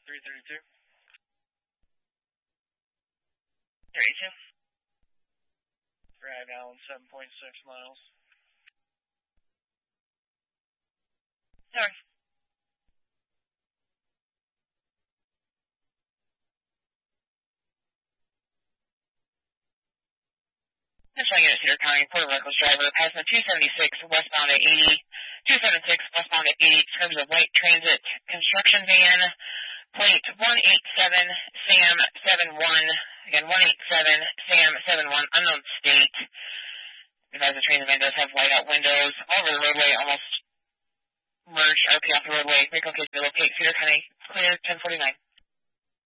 332. 32. Drive Allen, 7.6 miles. Sorry. Central Unit, Cedar County, Port Reckless driver, passing the 276 westbound at 80, 276 westbound at 80, terms of white transit construction van, plate 187 Sam 71, again 187 Sam 71, unknown state. As the transit van does have white out windows, all over the roadway, almost merged RP off the roadway. Vehicle case to locate, Cedar County, clear 1049.